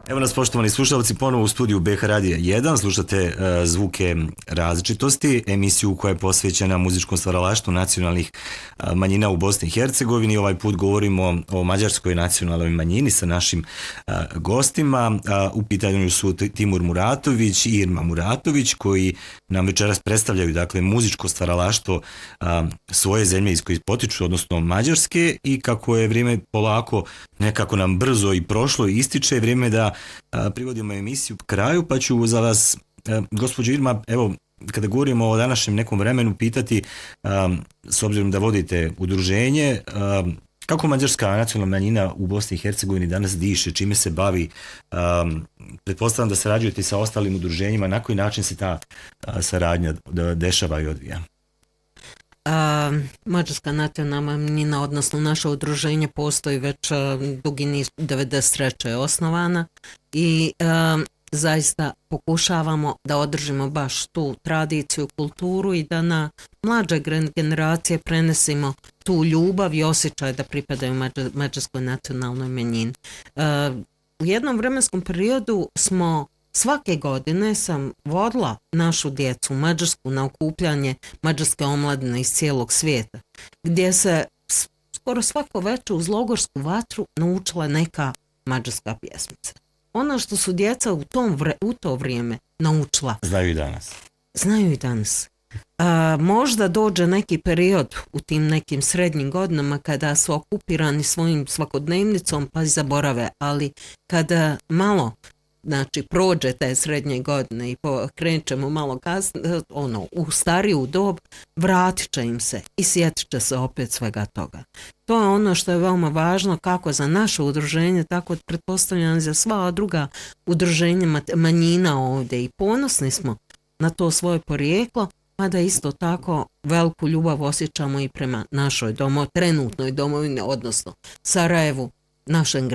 Evo nas, poštovani slušalci, ponovo u studiju BH Radija 1. Slušate Zvuke različitosti, emisiju koja je posvećena muzičkom stvaralaštvu nacionalnih manjina u Bosni i Hercegovini. Ovaj put govorimo o mađarskoj nacionalnoj manjini sa našim gostima. U pitanju su Timur Muratović i Irma Muratović, koji nam večeras predstavljaju, dakle, muzičko stvaralaštvo svoje zemlje iz koje potiču, odnosno Mađarske, i kako je vrijeme polako nekako nam brzo i prošlo i ističe, vrijeme da privodimo emisiju kraju, pa ću za vas, gospođo Irma, evo, kada govorimo o današnjem nekom vremenu, pitati, s obzirom da vodite udruženje, kako mađarska nacionalna manjina u Bosni i Hercegovini danas diše, čime se bavi, pretpostavljam da sarađujete sa ostalim udruženjima, na koji način se ta saradnja dešava i odvija? Mađarska nacionalna manjina, odnosno naše udruženje, postoji već dugi niz, 93. je osnovana i zaista pokušavamo da održimo baš tu tradiciju, kulturu i da na mlađe generacije prenesimo tu ljubav i osjećaj da pripadaju mađarskoj nacionalnoj manjini. U jednom vremenskom periodu smo svake godine sam vodila našu djecu u Mađarsku na okupljanje mađarske omladine iz cijelog svijeta, gdje se skoro svako večer uz logorsku vatru naučila neka mađarska pjesmica. Ono što su djeca u to vrijeme naučila. Znaju i danas. Znaju i danas. Možda dođe neki period u tim nekim srednjim godinama kada su okupirani svojim svakodnevnicom pa zaborave, ali kada malo prođe te srednje godine i krećemo malo kasnije, u stariju dob, vratit će im se i sjetit će se opet svega toga. To je ono što je veoma važno kako za naše udruženje, tako pretpostavljam za sva druga udruženja manjina ovdje, i ponosni smo na to svoje porijeklo, mada isto tako veliku ljubav osjećamo i prema našoj trenutnoj domovini, odnosno Sarajevu, našem gradu.